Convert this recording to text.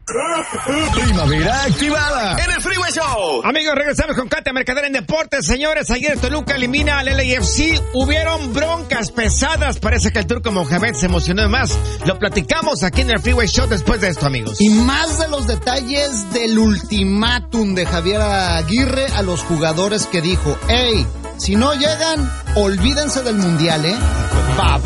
Primavera activada en el Freeway Show. Amigos, regresamos con Katia Mercader en Deportes. Señores, ayer Toluca elimina al LAFC. Hubieron broncas pesadas. Parece que el turco Mohamed se emocionó de más. Lo platicamos aquí en el Freeway Show después de esto, amigos. Y más de los detalles del ultimátum de Javier Aguirre a los jugadores que dijo: hey, si no llegan, olvídense del mundial, bye